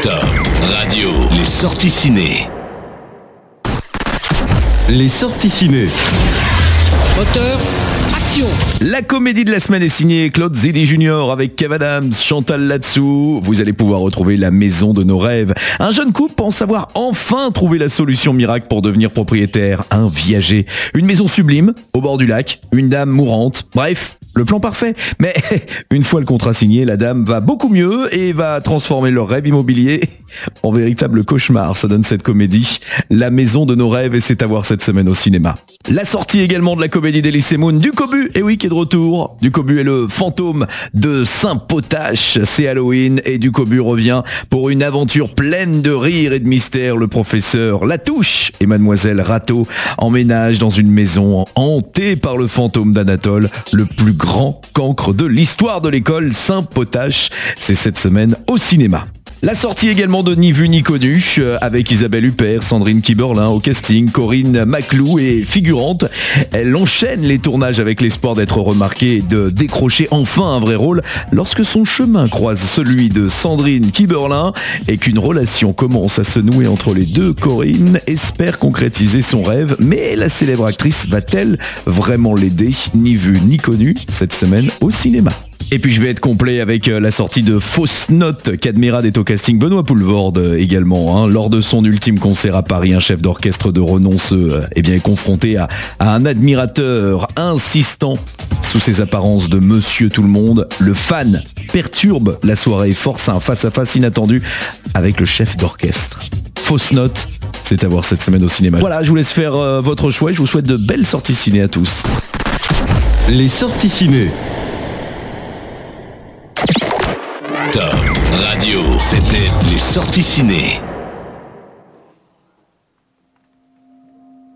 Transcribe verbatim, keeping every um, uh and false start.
Top Radio, les sorties ciné. Les sorties ciné. Moteur, action. La comédie de la semaine est signée Claude Zidi Junior avec Kev Adams, Chantal Latsou. Vous allez pouvoir retrouver la maison de nos rêves. Un jeune couple pense avoir enfin trouvé la solution miracle pour devenir propriétaire. Un viager. Une maison sublime, au bord du lac, une dame mourante. Bref, le plan parfait. Mais une fois le contrat signé, la dame va beaucoup mieux et va transformer leur rêve immobilier en véritable cauchemar. Ça donne cette comédie. La maison de nos rêves, et c'est à voir cette semaine au cinéma. La sortie également de la comédie d'Elysée Moon, Du Cobu, et oui, qui est de retour. Du Cobu est le fantôme de Saint-Potache. C'est Halloween et Du Cobu revient pour une aventure pleine de rire et de mystère. Le professeur Latouche et mademoiselle Rateau emménagent dans une maison hantée par le fantôme d'Anatole, le plus grand cancre de l'histoire de l'école Saint-Potache. C'est cette semaine au cinéma. La sortie également de Ni vu ni connu, avec Isabelle Huppert, Sandrine Kiberlin au casting, Corinne Maclou est figurante. Elle enchaîne les tournages avec l'espoir d'être remarquée et de décrocher enfin un vrai rôle lorsque son chemin croise celui de Sandrine Kiberlin et qu'une relation commence à se nouer entre les deux. Corinne espère concrétiser son rêve, mais la célèbre actrice va-t-elle vraiment l'aider? Ni vu ni connu cette semaine au cinéma. Et puis je vais être complet avec la sortie de Fausse Note. Cadmerade est au casting, Benoît Poulvorde également. Hein. Lors de son ultime concert à Paris, un chef d'orchestre de renom se, eh bien, est confronté à, à un admirateur insistant sous ses apparences de Monsieur Tout-le-Monde. Le fan perturbe la soirée et force un face-à-face inattendu avec le chef d'orchestre. Fausse Note, c'est à voir cette semaine au cinéma. Voilà, je vous laisse faire euh, votre choix et je vous souhaite de belles sorties ciné à tous. Les sorties ciné. Top Radio, c'était les sorties ciné.